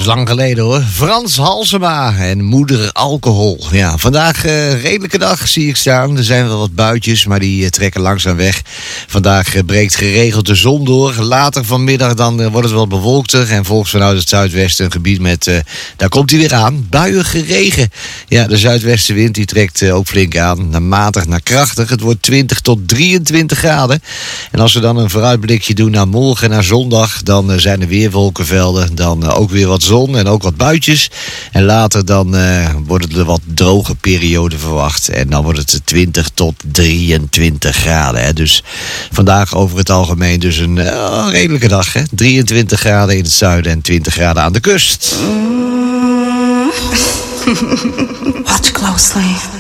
lang geleden hoor. Frans Halsema en moeder alcohol. Ja, vandaag redelijke dag zie ik staan. Er zijn wel wat buitjes, maar die trekken langzaam weg. Vandaag breekt geregeld de zon door. Later vanmiddag dan wordt het wat bewolkter. En volgens vanuit het zuidwesten een gebied met, daar komt hij weer aan, buiige regen. Ja, de zuidwestenwind die trekt ook flink aan. Naar matig naar krachtig. Het wordt 20 tot 23 graden. En als we dan een vooruitblikje doen naar morgen en naar zondag, dan zijn er weer wolkenvelden. Dan ook weer wat zon en ook wat buitjes. En later dan worden er wat droge perioden verwacht. En dan wordt het 20 tot 23 graden. Hè. Dus vandaag over het algemeen dus een redelijke dag. Hè. 23 graden in het zuiden en 20 graden aan de kust. Watch closely.